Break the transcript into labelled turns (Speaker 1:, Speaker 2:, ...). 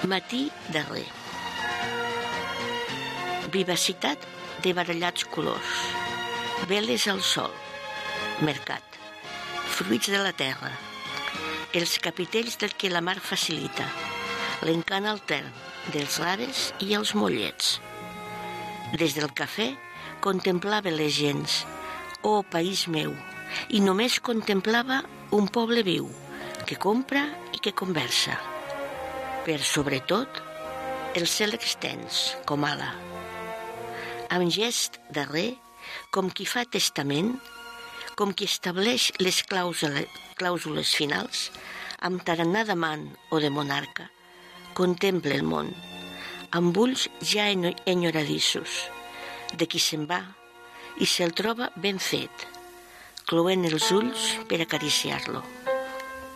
Speaker 1: Matí darrer. Vivacitat de barallats colors. Veles al sol. Mercat. Fruits de la terra. Els capitells del que la mar facilita. L'encant altern dels raves i els mollets. Des del cafè contemplava les gens. Oh, país meu! I només contemplava un poble viu, que compra i que conversa. Per sobretot, el cel extens, com ala. Amb gest darrer, com qui fa testament, com qui estableix les clàusules finals, amb tarannà d'amant o de monarca, contempla el món, amb ulls ja enyoradissos, de qui se'n va i se'l troba ben fet, cloent els ulls per acariciar-lo.